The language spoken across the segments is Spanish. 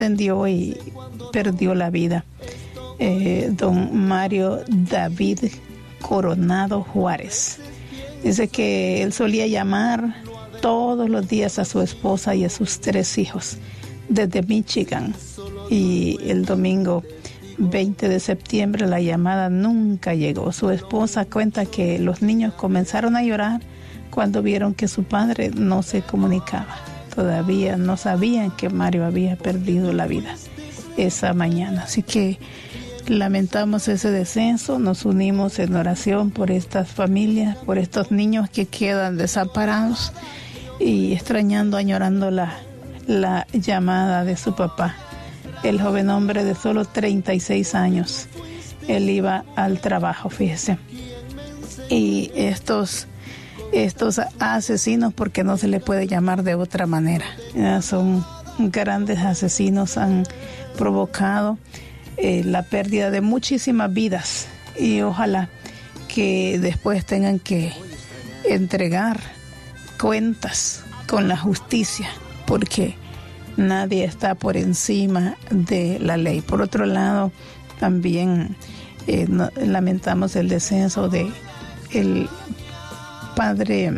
atendió y perdió la vida. Don Mario David Coronado Juárez. Dice que él solía llamar todos los días a su esposa y a sus 3 hijos desde Michigan. Y el domingo 20 de septiembre la llamada nunca llegó. Su esposa cuenta que los niños comenzaron a llorar cuando vieron que su padre no se comunicaba. Todavía no sabían que Mario había perdido la vida esa mañana. Así que lamentamos ese descenso, nos unimos en oración por estas familias, por estos niños que quedan desamparados y extrañando, añorando la llamada de su papá. El joven hombre de solo 36 años, él iba al trabajo, fíjese. Y estos asesinos, porque no se le puede llamar de otra manera, son grandes asesinos, han provocado la pérdida de muchísimas vidas y ojalá que después tengan que entregar cuentas con la justicia, porque nadie está por encima de la ley. Por otro lado, también lamentamos el descenso de el padre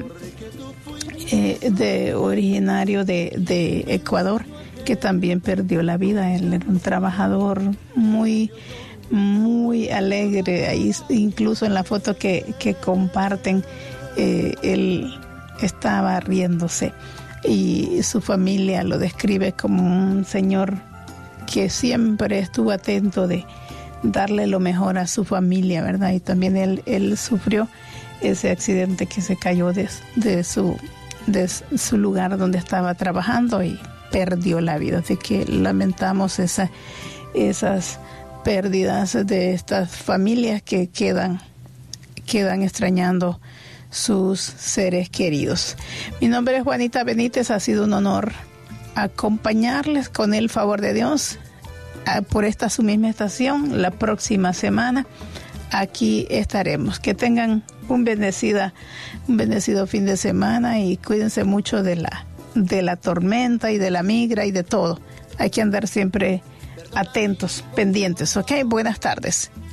originario de Ecuador, que también perdió la vida. Él era un trabajador muy alegre. Ahí, incluso en la foto que comparten, él estaba riéndose y su familia lo describe como un señor que siempre estuvo atento de darle lo mejor a su familia, ¿verdad? Y también él sufrió ese accidente que se cayó de su lugar donde estaba trabajando y perdió la vida. Así que lamentamos esas pérdidas de estas familias que quedan extrañando sus seres queridos. Mi nombre es Juanita Benítez, ha sido un honor acompañarles con el favor de Dios por esta su misma estación. La próxima semana aquí estaremos. Que tengan un bendecido fin de semana y cuídense mucho de la tormenta y de la migra y de todo. Hay que andar siempre atentos, pendientes, ¿ok? Buenas tardes.